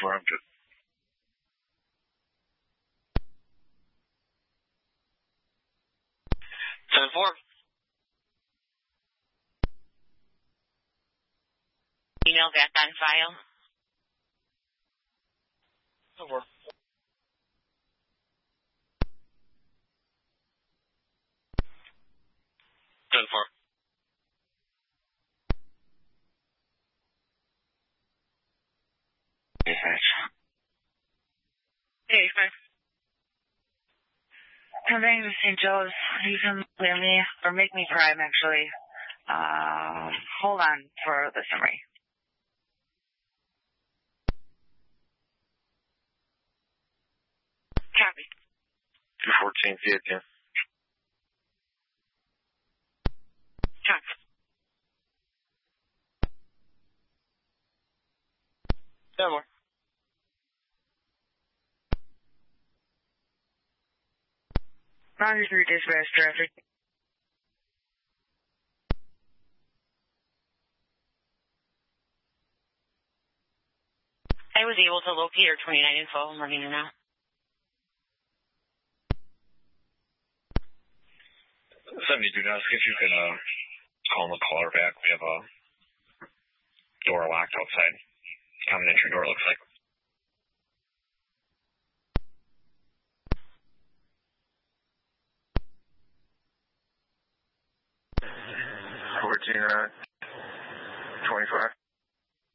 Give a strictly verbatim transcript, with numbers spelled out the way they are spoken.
four, I'm good. seven four. Email back on file. seven four. seven four. Hey, thanks. Hey, five. Coming to Saint Joe's. You can clear me, or make me drive, actually. Uh, hold on for the summary. Copy. two fourteen, see it, Jim. Copy. seven more. ninety-three dispatch traffic. I was able to locate your twenty-nine info. I'm running it now. seventy-two, now see if you can uh, call the caller back. We have a door locked outside. Common entry door, looks like. fourteen, uh, twenty-five.